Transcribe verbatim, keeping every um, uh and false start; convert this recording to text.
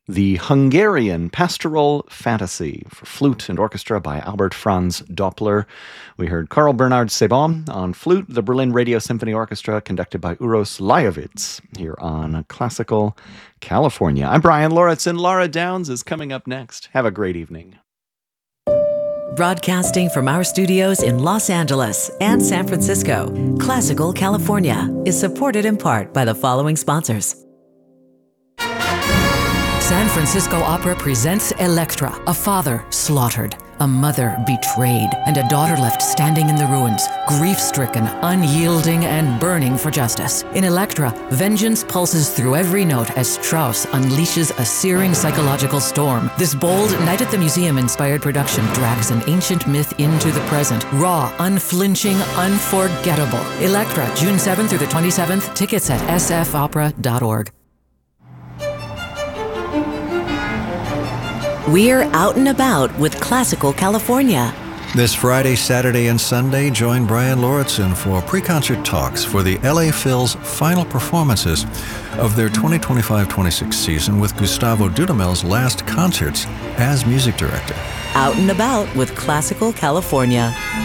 The Hungarian Pastoral Fantasy for flute and orchestra by Albert Franz Doppler. We heard Karl Bernhard Sebon on flute, the Berlin Radio Symphony Orchestra conducted by Uros Lajowicz here on Classical California. I'm Brian Loritz, and Laura Downs is coming up next. Have a great evening. Broadcasting from our studios in Los Angeles and San Francisco, Classical California is supported in part by the following sponsors. San Francisco Opera presents Elektra, a father slaughtered, a mother betrayed, and a daughter left standing in the ruins, grief-stricken, unyielding, and burning for justice. In Elektra, vengeance pulses through every note as Strauss unleashes a searing psychological storm. This bold Night at the Museum-inspired production drags an ancient myth into the present. Raw, unflinching, unforgettable. Elektra, June seventh through the twenty-seventh. Tickets at s f opera dot org. We're out and about with Classical California. This Friday, Saturday, and Sunday, join Brian Lauritsen for pre-concert talks for the L A Phil's final performances of their twenty twenty-five twenty-six season with Gustavo Dudamel's last concerts as music director. Out and about with Classical California.